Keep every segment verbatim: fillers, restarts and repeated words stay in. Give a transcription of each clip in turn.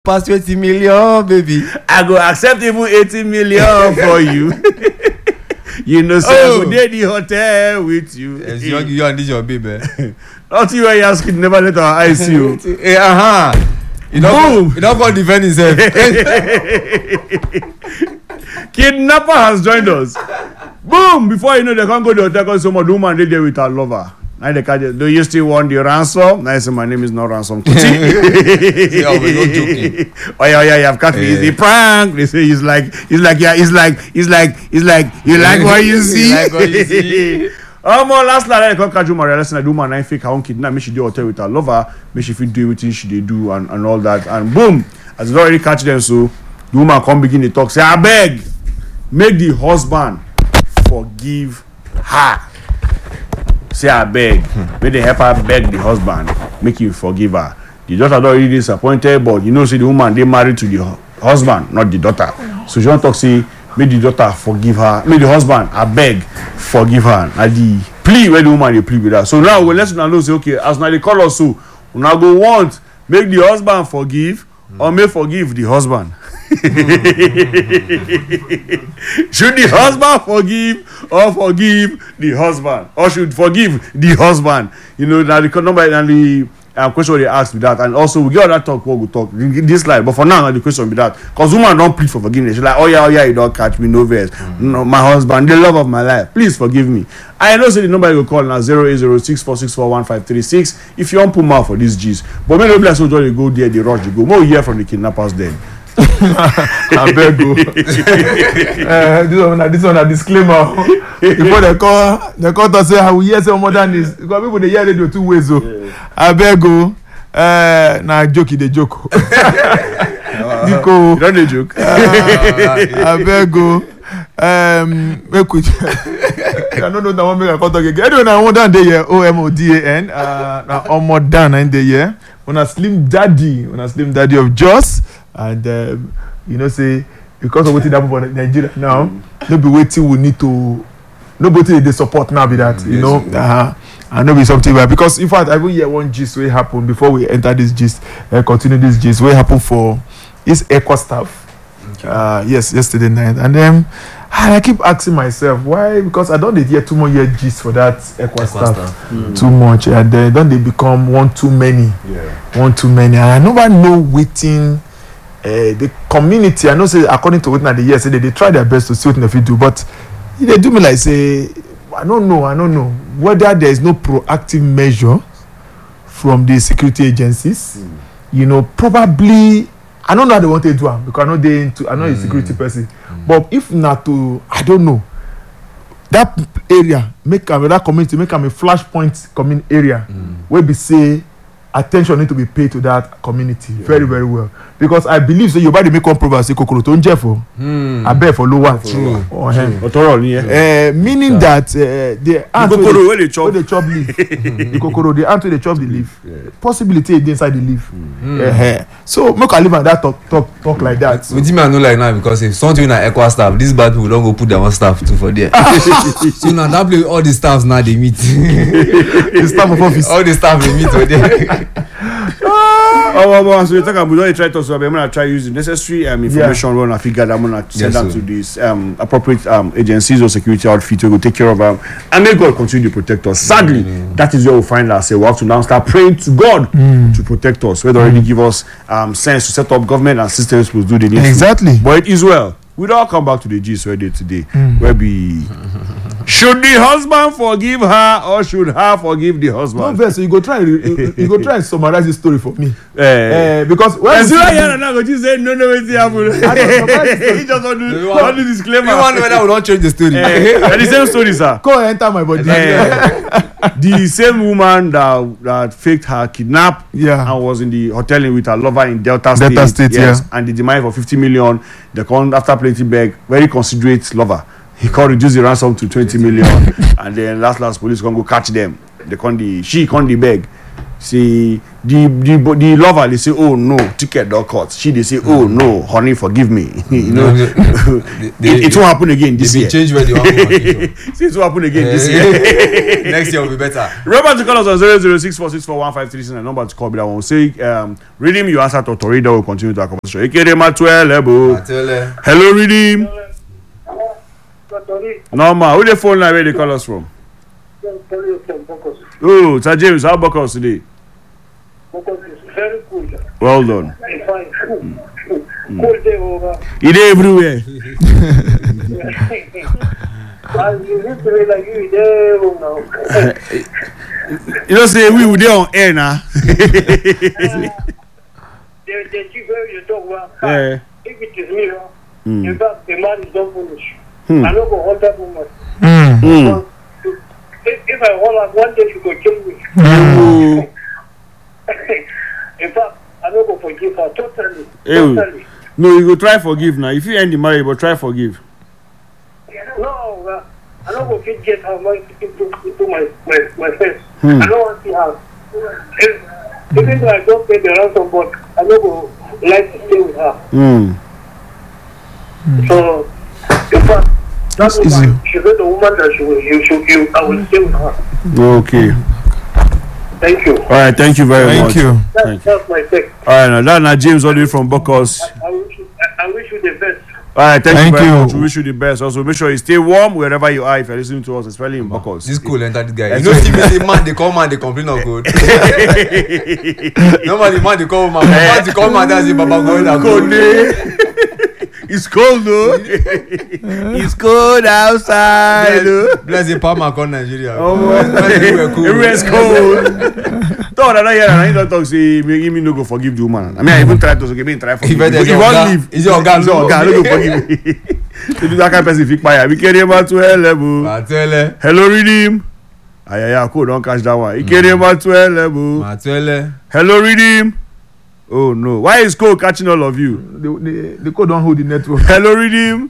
Past twenty million, baby. I go accept even eighty million for you. You know, so Oh. I go dey the hotel with you. Yes, you, you and this your baby. Not you where you ask it, never let our eyes see you. Eh, uh-huh. You don't Boom. you don't go defend himself. Kidnapper has joined us. Boom! Before you know, they can't go to the hotel because some of the woman they there with her lover. Now they can't. Do you still want the ransom? Now I say my name is not ransom. See, I was not joking. Oh yeah, yeah, you have cut me. It's the prank. They say he's like, he's like, yeah, he's like, he's like, he's like, you like what you see. You like what you see. Oh my last night I can't catch you, Maria. Listen, I do my nine fake her own kidnap. Me she do hotel with her lover. Me she fit do everything she they do and, and all that. And boom, as it already catch them, so the woman come begin to talk. Say, I beg, make the husband forgive her. Say, I beg, make the help her beg the husband, make him forgive her. The daughter not really disappointed, but you know, see the woman they married to the hu- husband, not the daughter. So she don't talk say. Make the daughter forgive her. Make the husband, I beg, forgive her. And the plea where the woman they plead with her. So now we let's know say okay, as now they call us so, we now go want make the husband forgive mm. or may forgive the husband. Should the husband forgive or forgive the husband, or should forgive the husband? You know now the number and the. Uh, question they asked with that, and also we get other talk what we talk this slide, but for now the question be that because woman don't plead for forgiveness. She's like, oh yeah, oh yeah, you don't catch me, no verse. Mm. No, my husband, the love of my life, please forgive me. I know say the number you call now zero eight zero six four six four one five three six if you want put mouth for this G's. But maybe like so they go there, they rush, they go. More hear from the kidnappers then. I beg you. uh, this one, this one a disclaimer. Before they call, they call to say how we hear some more than this. Because people they hear radio two ways. So yeah. I beg you. Uh, nah, jokey the joke. Nico, don't they joke? Uh, I beg you. Um, make we. I don't know that one make a call talk again. Anyway, now one down there, O M O D A N. Uh, now one more down in the year. When a slim daddy, when a slim daddy of Joss. And um, you know, say because of what it happen for Nigeria now, mm. no be waiting we need to nobody they support now be that mm, you yes, know, uh-huh. And no be something where because in fact I will hear one gist will happen before we enter this gist and uh, continue this gist will happen for this Eco staff. Okay. Uh, yes, yesterday night, and then I keep asking myself why because I don't hear two more year gist for that Eco staff mm. too much, and then don't they become one too many, yeah. one too many, and I never know waiting. Uh, the community, I know say according to what the year say they, they try their best to see what they fit do, but they do me like say I don't know, I don't know whether there is no proactive measure from the security agencies. Mm. You know, probably I don't know how they want to do it because I know they into I know mm. a security person, mm. but if not to I don't know that area make um, that community make them a flashpoint community area mm. where we say attention need to be paid to that community yeah. very very well because I believe so you buy the make one program say kokoro to nje for I bet for lower true or him uh, meaning that uh, the ant kokoro wey dey chop wey dey chop leaf the kokoro the ant wey dey chop the leaf yeah. possibility dey inside the leaf mm. uh, so make I leave am that talk talk talk mm. like that so wetin me I know like now because if something na Equa staff this bad people don go put their own staff too for there so now that place all the staffs now dey meet the staff of office all the staff dey meet for there. Oh, well, so you talk about we don't try to so I'm gonna try using necessary um, information yeah. when I figure that I'm gonna send yes, them so. to these um, appropriate um, agencies or security outfits to take care of them um, and may God continue to protect us. Sadly, mm. that is where we find ourselves. We have to now start praying to God mm. to protect us. Where they already mm. give us um, sense to set up government and systems to do the need. Exactly. But it is well. We'll all come back to the gist where they today. Mm. Where we should the husband forgive her or should her forgive the husband? No, so you go try you, you go try and summarize this story for me. Uh, uh, because when you see here now go just say no no wait happen. He just want to want to disclaimer. You wonder whether we don't change the story. Uh, the same story, sir. Go enter my body. Uh, the same woman that that faked her kidnap yeah. and was in the hotel with her lover in Delta State. Delta State, yes, yeah. And the demand for fifty million. They come after plenty beg, very considerate lover. He can't reduce the ransom to twenty million, and then last last police can go catch them. They can't the she can't the beg. See the the the lover they say oh no ticket don cut she they say oh no honey forgive me you know they, it, it won't happen again this they year change where they want to see it won't happen again this year year next year will be better. Remember to call us on zero zero six four six four one five three six and number to call be that one say um redeem you answer to Tori that will continue to our conversation ekere matuelebo hello redeem normal who the phone line where they call us from oh Sir James how about us today very cool. well done Fine. Cool. Cool day over. it is everywhere And you need to be like you there now. you know say we we dey on air now The the chief where you talk about. yeah If it is me, huh? Mm. In fact, the man is not foolish. Hmm. I don't go hold that woman. Mm. If, if I hold her one day, she could kill me. Mm. In fact, I don't go forgive her totally. Ew. Totally. No, you go try forgive now. If you end the marriage, but try forgive. No, uh, I don't go fit get her mind into, into my, my, my face. Hmm. I don't want to see her. If, even though I don't pay the ransom, but I don't go like to stay with her. Mm. So, in fact, that It's woman, she's not the woman that she will, you, she, you, I will stay with her. Okay. Thank you. All right. Thank you very Thank much. you. That's, Thank that's my take. All right. Now that now James all the way from Bokos. I, I, wish you, I, I wish you the best. All right. Thank, Thank you very you. much. We wish you the best. Also, make sure you stay warm wherever you are. If you're listening to us, especially in Bokos. This cool enter this guy. That's You know, right. Steve say man they call man they complain of good. Normally man they call man, man they call man that's it. Baba going that good. It's cold though. It's cold outside. though. Bless the power man call Nigeria. Oh, everywhere cool. everywhere's cold. Thought that I hear and I don't talk say me give me no go forgive the woman. I mean I even try to say me try forgive. If there's If you a want oga- leave, is your oga is your no? oga no go forgive me. To do that kind of person fit fire. We carry him out to hell level. Matele, Hello redeem. Ayaya cool don't catch that one. He carry him out to hell level. Matele. Hello redeem. Oh no, why is Cole catching all of you? The, the, the code don't hold the network. Hello redeem.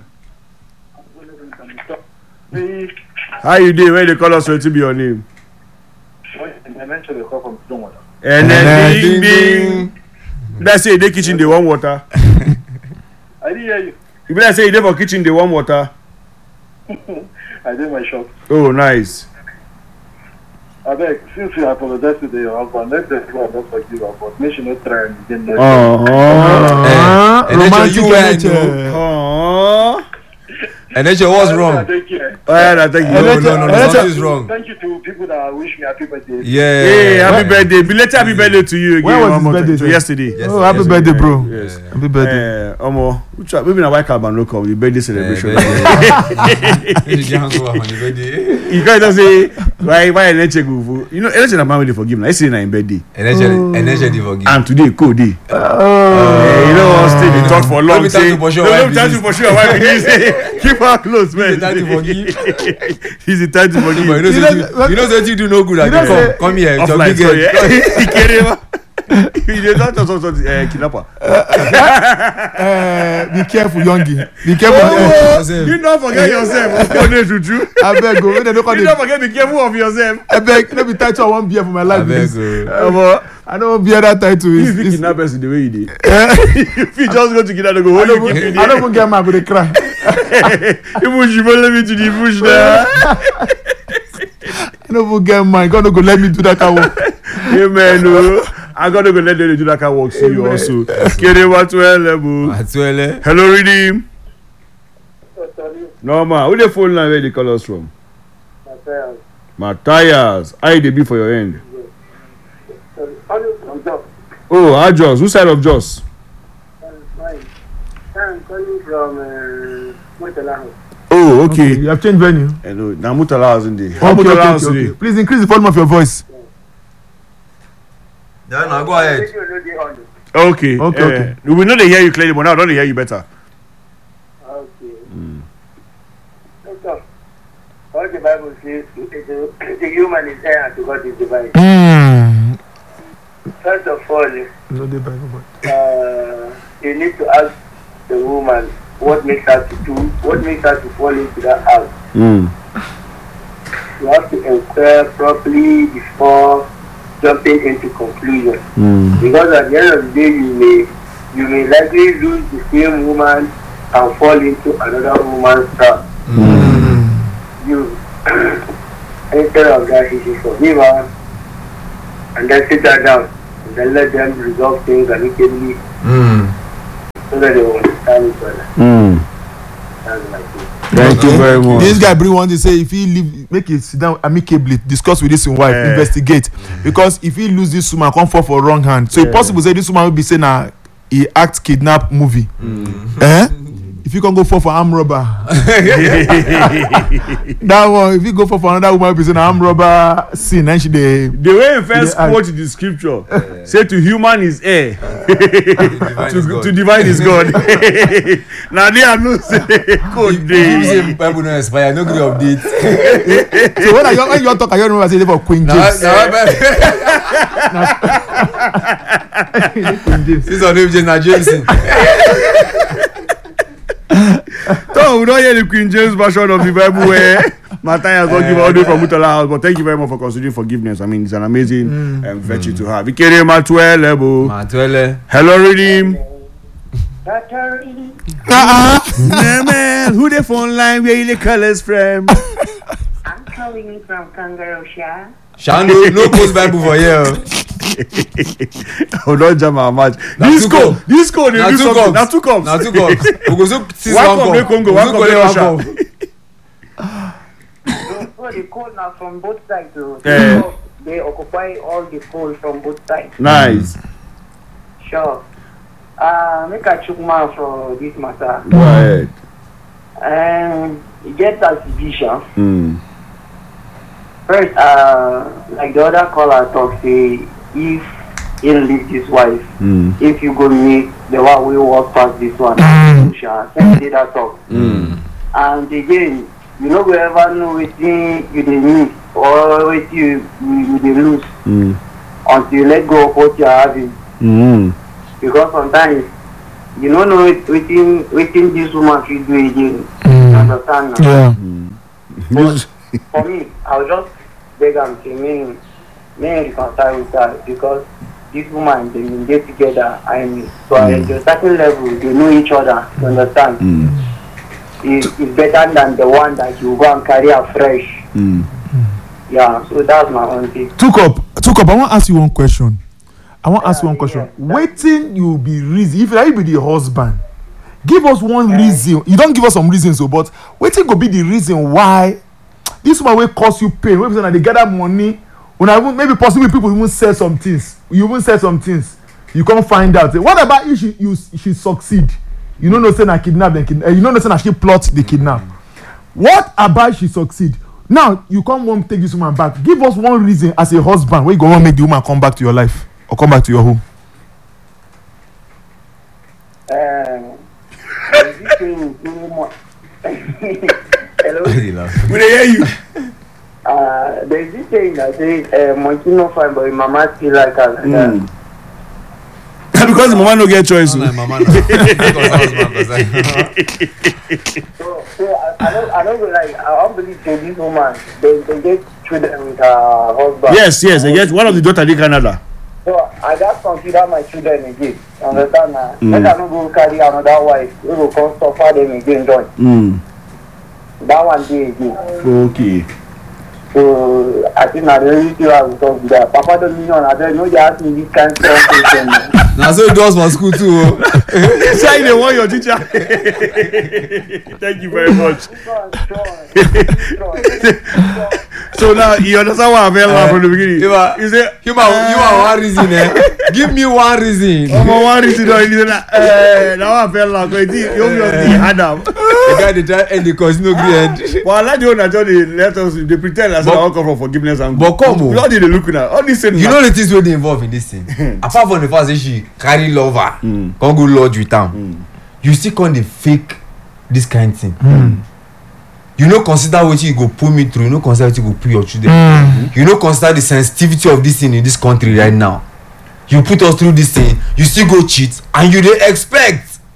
How you doing? Where they call us to be your name? I mentioned the call from Stillwater. And then ding ding. Let's say they kitchen they want water. I didn't hear you. If let's say they for kitchen they want water. I did my shop. Oh nice. I beg, since you apologize to your husband, let the people not forgive her, but make sure not try and again. next time. Uh-huh. Eh, and then romantic you were energy. Uh-huh. And then what's wrong? Thank you. Oh yeah, thank you. No, Eleche- no, no, no, Eleche- something is wrong. Thank you to people that wish me happy birthday. Yeah. Hey, happy birthday. Belated happy birthday to you again. When was one his more time. birthday, To sir? yesterday. Yes, Oh, happy yes, birthday, bro. Yes. Happy birthday. Eh, Omo, which one- maybe na white card no come. The birthday celebration. You can't just say why why Eleche go for you know Eleche na man wey dey forgive na yesterday na him birthday And then you forgive. and today cold day. Oh. Eh, you know what stay dey talk for long Every time say to pursue no your no wife time to business. pursue your wife business say keep her close man. It's the time to forgive. He's the time to forgive. But you know, You say know- you, you know, say you do no good. You Again. know, Come, say- come here. It's your Offline big sorry. head. eh. He carry ma. You dey talk to some sort eh kidnapper. Eh, be careful, youngie. Be careful. Oh, yourself. you don't forget yourself. Oh, no, juju. I beg go. When they don't call You it. don't forget be careful of yourself. I beg. Let me title one beer for my life. I beg, please. oh. Omo, I don't bear that title. you It's, fit it's, kidnap person the way you did. eh, If you just go to kidnap, they go I hold don't you keep even, you I don't there. even get mad. Go dey cry. You push you follow me to the bush there. I don't even get mad. God no go let me do that kind of work. Amen. Oh, I gotta go let them do that kind of work for you Amen. also. Kere wa twelve level. Matele. Hello, redeem. No man, who the phone line where they call us from? Matthias. How you dey be for your end? Oh, how Jos? Who side of Jos? I'm calling from uh, Montelang. Oh, okay. You have changed venue. Hello, now Mutala house in there. Okay, How okay, Mutala okay, house okay. today? Please increase the volume of your voice. Yeah, now go ahead. Okay. Okay, eh, okay. We know they hear you clearly, but now I don't hear you better. Okay. Doctor, all the Bible says the, the human is there and God is divine. Mm. First of all, No, the Bible, but- uh, you need to ask the woman what makes her to do, what makes her to fall into that house. Mm. You have to inquire properly before jumping into conclusion. Mm. Because at the end of the day, you may you may likely lose the same woman and fall into another woman's trap. Mm. You instead of that, you should forgive her and then sit her down and then let them resolve things amicably Mm. so that they will understand each other. Mm. That's my thing. Thank you very much. This guy bring one to say if he leave, make it sit down amicably, discuss with this wife, Eh. investigate. Because if he lose this woman, come fall for wrong hand. So Eh. it's possible say this woman will be saying na he act kidnap movie. Eh? If you can go for for arm robber, that one. If you go for for another woman, will be saying na arm robber scene. Then she dey. The way he first Yeah, I- quote the scripture, say to human is air, Divine is to, God. to divine is God. Now they are no say code If you dey. say Bible no expire, no gree update. So when I when you talk, I don't remember say they for Queen Na James. na Queen James. this one no be James na Jameson. So we don't hear the Queen James version of the Bible where Matthias don't give all the way from Mutola House, but thank you very much for considering forgiveness. I mean, it's an amazing um, virtue to have. Ikere Matuelebo. Matwele. Hello, Redeem. Battery. Nah, man, who the phone line? Where the colors from? I'm calling from Kangaroo Shah. Shando no post Bible for here. Hold on, jam our match. Na This two code, cups. this code, they Na do two something. cups. Na two cups. Na two cups. We go so six One one cup cup. dey Congo, We one go cup collect dey one Russia. cup. So the coal now from both sides. So Eh. they occupy all the coal from both sides. Nice. Sure. Uh, make a chook man for this matter. Go ahead. Um, you get as vision. Mm. First, uh, like the other caller talk, say if he leave this wife, Mm. if you go meet the one we walk past this one, you shall send me that talk. Mm. And again, you know we ever know wetin you dey need or wetin you you, you dey lose Mm. until you let go of what you are having. Mm. Because sometimes you no know wetin wetin this woman fit do again. You understand now? Yeah. But for me, I will just beg am say make make reconcile with her because this woman they been dey together and so at a certain level they know each other. You understand? Mm. It, it's better than the one that you go and carry her fresh. Mm. Yeah, so that's my own thing. Took up, took up. I want to ask you one question. I want to ask you one Yeah, question. yeah. Waiting, you be reason. If you be the husband, give us one reason. You don't give us some reasons, so but waiting could be the reason why this one will cause you pain. When they gather money, when I even, maybe possibly people even sell some things. You even sell some things. You can't find out. What about if she you she succeed? You don't know say na kidnap them. Kidnap, you don't know say na she plot the kidnap. What about she succeed? Now you can't want to take this woman back. Give us one reason as a husband where you go want make the woman come back to your life or come back to your home. Um, this thing is too much. Hello. We dey hear you. Uh, there's this saying that says, uh, monkey no fine, but your mama still like her. Like that. Mm. Because the mama no get choice. My oh. mama now. Because husband, because I- So, so I, I don't, I don't go like, I don't believe that this woman, they, they get children with her husband. Yes, yes. I get one of the daughter in Canada. So I just consider my children again. You understand now? Mm. Let them go carry another wife. We will come suffer them again, join. Mm. That one day again. Okay. So I think I really feel I will talk to that. Papa don't mean on. I don't know you ask me this kind of question. na so it does for school too. Oh. Say they want your teacher. Thank you very much. So now you understand why I fell uh, from the beginning. You are, You say you are, you are one reason. Eh? Give me one reason. Omo one reason no, you say na eh now I fell like it. You obviously Adam. The guy they try end the cause no gree end. But I like the one that just dey let us they pretend as if I wan come from forgiveness and But come we on. all dey dey looking at all these things. You know the things wey dey involve in this thing. Apart from the fact say she carry lover, Mm. come go lodge with am, Mm. you still come dey fake this kind thing. You no consider wetin you go put me through. You no consider wetin you go put your children. You no consider the sensitivity of this thing in this country right now. You put us through this thing, you still go cheat, and you dey expect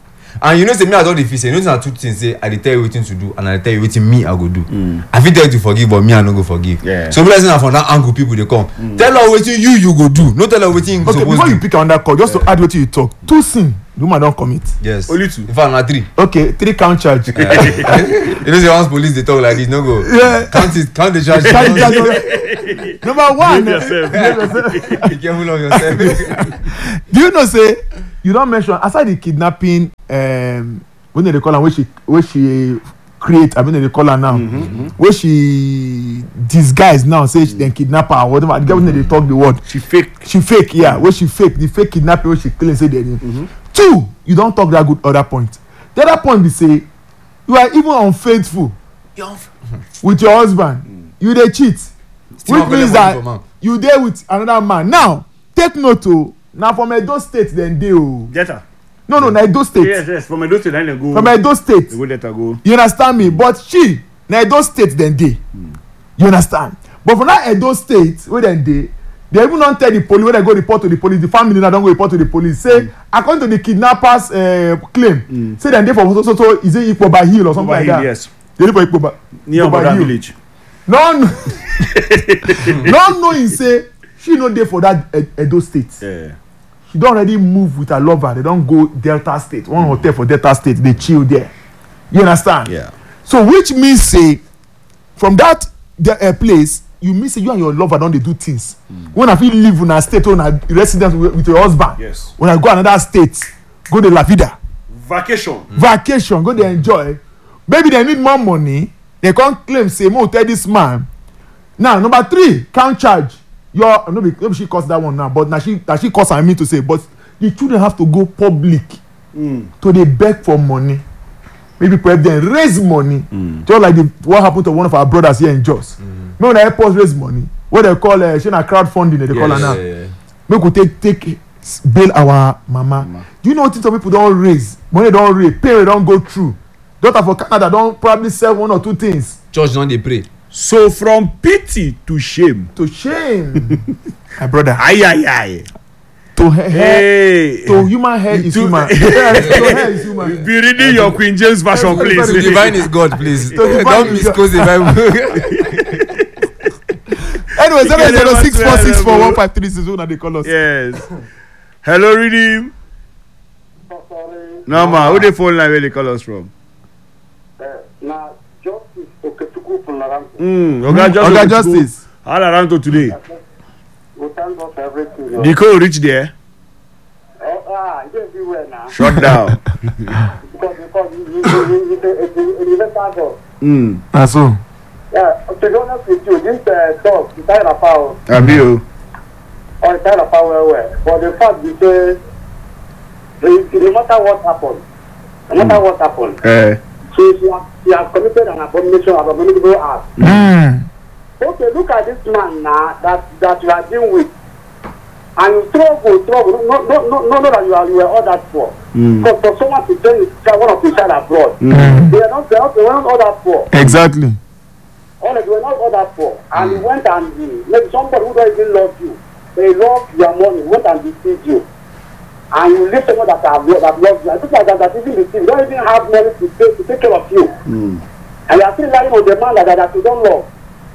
And you know say me I don dey feel say you know say na two things say I dey tell you wetin to do and I dey tell you wetin me I go do. Mm. I fit tell you to forgive but me I no go forgive. Yeah. So blessing na from that angle people dey come. Mm. Tell her wetin you you go do. No tell her wetin you okay, suppose before do. you pick another call just yeah. to add wetin you talk two sin the woman don commit. Yes. Only two. In fact na three. Okay, three count charge. Uh, you know say once police dey talk like this no go. Yeah. Count it count the charge. Count charge. Number one. Be careful of yourself. Do you know say you don mention aside the kidnapping um, when they dey call am wey she wey she create I mean they dey call am now mm-hmm, mm-hmm. wey she disguise now say mm-hmm. dem kidnap her or whatever the girl when they dey talk the word she fake she fake yeah mm-hmm. wey she fake the fake kidnapping wey she claim say dey dey mm-hmm. two you don talk that good other point the other point be say you are even unfaithful with your husband mm. you dey cheat still which means that you dey with another man now take note o na from Edo state dem dey o. Get her. no no na Edo state. yes yes from Edo state na dem go. from Edo state. they go let her go. you understand me but she na Edo state dem dey. Mm. you understand but for that Edo state wey dem dey they even don tell the police wey dem go report to the police the family now don go report to the police say mm. according to the kidnappers uh, claim mm. say dem dey for so so so is it Ikpoba hill or something Ikpoba like hill, that. yes. they dey for Ikpoba. near Oboda village. no no knowing say she no dey for that Edo state. Yeah. she don already move with her lover they don go Delta state one mm. hotel for Delta state dey chill there you understand. Yeah. so which means say from that the, uh, place you mean say you and your lover don dey do things mm. when I fit live una state una residence with, with your husband. Yes. when I go another state go dey La Vida. vacation. Mm. vacation go dey enjoy maybe dem need more money dem come claim say mo tell this man now number three count charge. your no be no be she cause that one now but na she na she cause am I mean to say but the children have to go public mm. to dey beg for money maybe help dem raise money mm. just like the what happen to one of our brothers here in Jos mm. make una help us raise money what they call uh, shey na crowdfunding dem dey call am now yeah, yeah. make we take take bail our mama, mama. Do you know wetin some people don raise money don raise parents don go through daughter for Canada don probably sell one or two things church don dey pray. So from pity to shame. To shame. My brother. Aye aye aye. To hair. Hey. To human hair is human. To hair is human. Be reading your Queen James version, please. To divine is God, please. Don't misquote the Bible. Anyway, seven zero six four six four one five three six one they call us. Yes. Hello, Redeem. No ma, who the phone line where they call us from? Uh, nah. Justice Oketuku from Laranto. Mm, Oga Justice. Oga Justice. How Laranto today? We thank God for everything. The call reach there? Oh, ah, it's everywhere now. Shut down. because because it's a universal God. Mm. That's so. Yeah, to be honest with you, this uh, dog, it's kind of power. Have you? Oh, it's kind of power well. But the fact is, uh, no matter what happens, no matter mm. what happens, uh. so she has, she has committed an abomination, an abominable act. Mm. Okay, look at this man now that, that you are dealing with. And you struggle, struggle, no, no, no, no, no, that you are, you are all that for. Mm. Because for someone to send his child, one of his child abroad, mm. they are not, they are not, they were not all that for. Exactly. All they were not all that for. And mm. he went and, uh, maybe somebody who don't even love you, they love your money, went and deceived you. And you leave someone that have that loves you. And people like that, that even deceive, you don't even have money to take, to take care of you. Mm. And you are still lying on the man like that, that you don't love.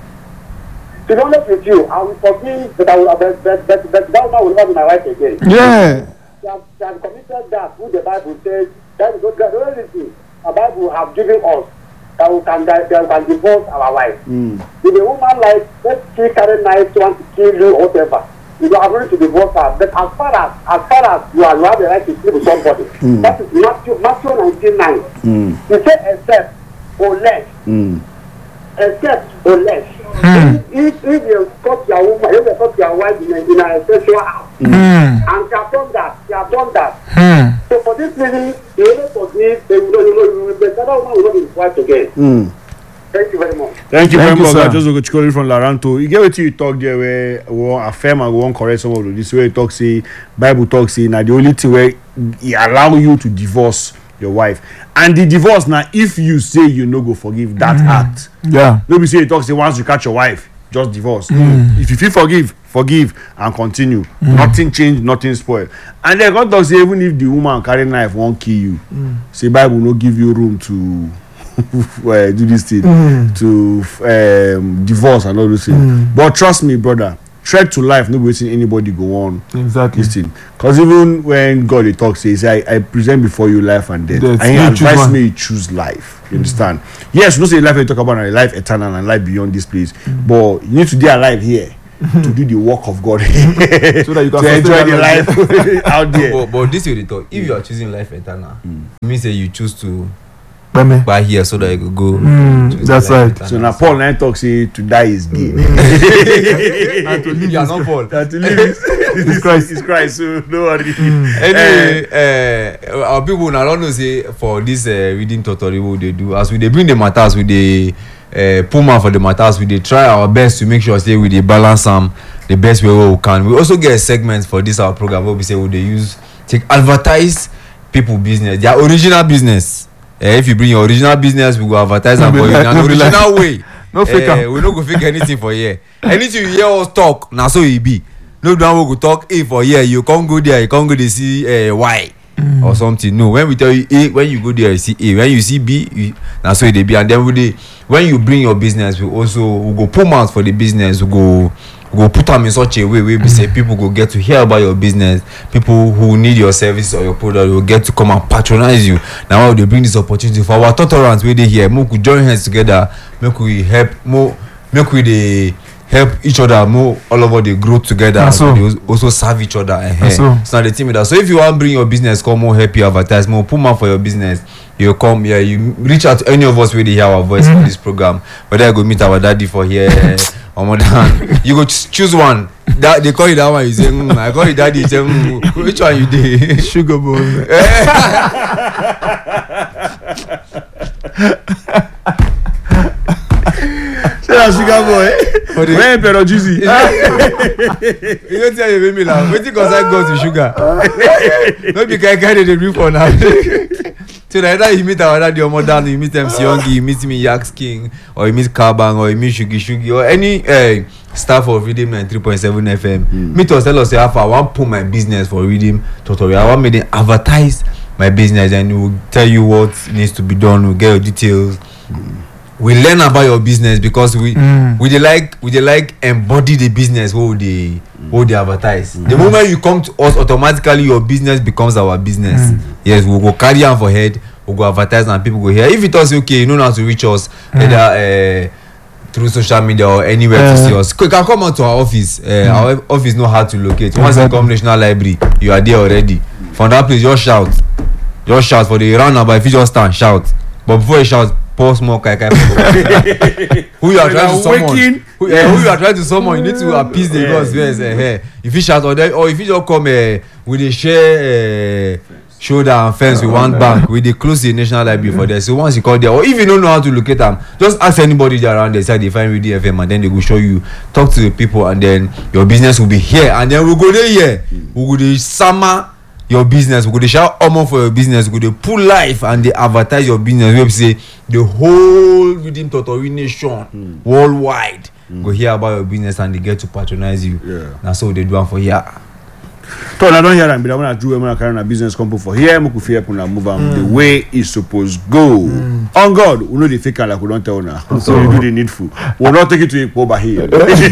To be honest with you, I will forgive, but I will, but, but, but, but that woman will never be my wife again. Yeah. She has, she has committed that, who the Bible says, that is what the only thing the Bible have given us, that we can, that we can divorce our wife. Mm. If a woman like, let's see, carry knife, want to kill you or whatever, you are going to divorce her. But as far as, as far as you, are, you have the right to sleep with somebody, mm. that is Matthew, Matthew nineteen nine. Mm. He said, except or less. Mm. Except or less. Mm. If, if you cut your woman, if you cut your wife in a, in a sexual house, mm. and she have done that, she have done that. Mm. So for this reason, they will not forgive, they will not, you know, you will, the other woman will not be wife again. Mm. Thank you very much. Thank you Thank very you, much. sir. I just go to from Laranto. You get what you talk there where we want affirm and we want correct some of this way you talk say Bible talk say now the only thing where he allow you to divorce your wife. And the divorce now if you say you no go forgive that mm. act. Yeah. Nobody say you talk say once you catch your wife, just divorce. If you fit forgive, forgive and continue. Nothing change, nothing spoil. And then God talk say even if the woman carry knife wan kill you, say Bible no give you room to uh, do this thing, to um, divorce and all those things. But trust me, brother, threat to life no be wetin anybody go on. Exactly. This thing. Because even when God dey talk say, say I, I present before you life and death, Death. and he You choose advise one. me choose life. You understand? Yes, you know say life we talk about na life eternal and life beyond this place, but you need to dey alive here to do the work of God So that you can to enjoy sustain the that life out there. but but this way dey talk, if you are choosing life eternal, it mean say you choose to Peme. buy here so that you go go. Mm, choose that's life right. eternal. So na Paul na talk say to die is gain. And to live You are is- not Paul. That to live is Is Christ. is Christ. So no worry. Anyway, uh, our people now don't know say for this uh, reading tutorial what they do as we dey bring the matters we dey uh, pull mouth for the matters we dey try our best to make sure say we dey balance am the best way wey we can. We also get a segment for this our program wey be say we dey use take advertise people business, their original business. Uh, if you bring your original business, we go advertise am for you in an original way. No fake uh, am. we no go fake anything for here. Anything you hear us talk, na so e be. No do one we go talk A for here, you can't go there, you can't go dey see uh, Y mm. or something. No, when we tell you A, when you go there, you see A. When you see B, you, na so e dey be. And then we dey, when you bring your business, we also we go put mouth for the business. We go we go put am in such a way where we say people go get to hear about your business. People who need your service or your product will get to come and patronize you. Now we dey bring this opportunity for our tutorants wey dey here. Make we join hands together. Make we help more. Make we dey help each other more. All over dey grow together. Na so. They also serve each other. Uh, so. It's not the team with that. So if you want bring your business, come more help you advertise more. Put more for your business. You come here. You reach out to any of us where they hear our voice mm-hmm. for this program. Whether I go meet our daddy for here. Or more than you go ch- choose one. That they call you that one. You say, mm, I call you daddy. You say, mm, which one you did? Sugar boy. Say that sugar boy. When pero juicy. You don't tell you make me laugh. Wetin concern God with sugar? No be kai kai dey dey bring for now. So na either you meet our daddy or mother, you meet M C Youngie, you meet me Yaks King, or you meet Kabang, or you meet Shugi Shugi, or any uh, staff of Rhythm ninety-three point seven F M. Mm. Meet us, tell us say how far I want put my business for Rhythm tutorial. I want me to advertise my business, and we'll tell you what needs to be done. We'll get your details. Mm. We learn about your business because we mm. we dey like we dey like embody the business what they what they advertise. Mm. The moment you come to us, automatically your business becomes our business. Mm. Yes, we go carry am for head, we go advertise and people go hear. If it was okay, you know how to reach us mm. either uh, through social media or anywhere uh, to see us. You can come out to our office. Uh, mm. Our office know how to locate. Once you come National Library, you are there already. From that place, just shout, just shout for the roundabout. If you just stand, shout. But before you shout, pause more kai kai. Who you are trying to summon? Who, uh, who you are trying to summon? You need to appease the gods first. Uh, uh, if you shout or then, or if you just come uh, with a share uh, shoulder and fence with one bank, with the close to the National Library for there. So once you call there, or if you don't know how to locate them, just ask anybody there around there. Say they find Ready F M, and then they will show you. Talk to the people, and then your business will be here, and then we we'll go there here. We will go there summer. Your business, we go dey shout omo for your business, we go dey pull life and dey advertise your business wey be say the whole Rhythm Totori nation mm. worldwide mm. go hear about your business and they get to patronize you. Yeah. Na so they do am for here. So I don't hear am, but I wanna do I carry a business company for here. Make we fit help move am the way it's supposed go. Mm. On God, we know the fake like we don't tell now. So you do the needful. We'll not take it to a over here.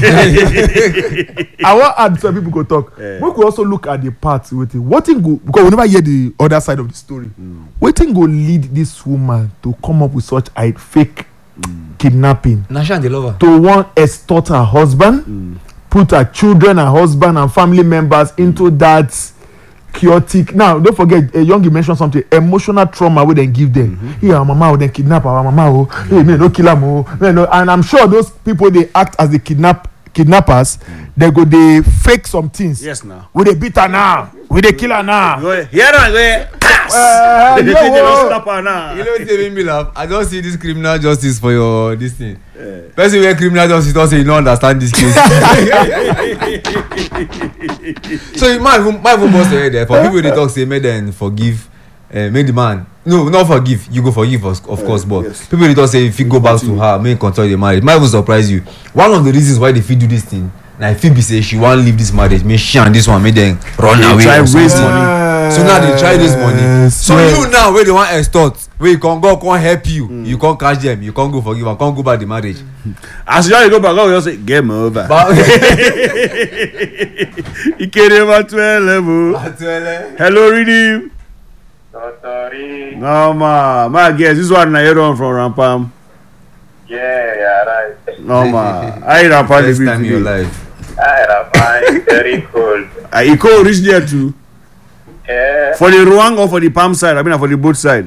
I want add some people go talk. Yeah. We could also look at the parts with it. What thing go because we never hear the other side of the story. Mm. What thing go lead this woman to come up with such a fake mm. kidnapping? Nasha the lover. To want extort her husband, mm. put her children, her husband, and family members into that chaotic. Now, don't forget, a young mentioned something emotional trauma. We then give them. Mm-hmm. Here, our mama will then kidnap our mama. Oh, mm-hmm. Hey, me no kill them. Oh, me no. And I'm sure those people they act as the kidnap kidnappers. Mm. They go they fake some things. Yes, now. We they beat her now. We they kill her now. Go here and go here. Uh, they no, they oh. stop her now. You know what make me laugh? I don't see this criminal justice for your this thing. Yeah. Person where criminal justice don't say you don't understand this case. So you might even might even bust your head there. For people they talk say make them forgive uh, make the man no not forgive you go forgive of, of uh, course but yes. people dey talk say if you go back to her make control the marriage might even surprise you one of the reasons why they fit do this thing na if fit be say she wan leave this marriage make she and this one make dem run away try or raise something. money. So now they try raise money Yes, so yes. you now wey dey wan extort wey you come go come help you mm. you come catch them you come go forgive am come go back the marriage. As you just go back, God will just say, game over. But Ikere Matwele level. Hello, Redeem. Sorry. No, ma. Ma, guess this one I hear on from Rampam. Yeah, yeah, right. No, ma. I Rampam. first time in your life. I Rampam, very cold. I Iko reach there too. Yeah. For the Ruang or for the Palm side? I mean, for the boat side.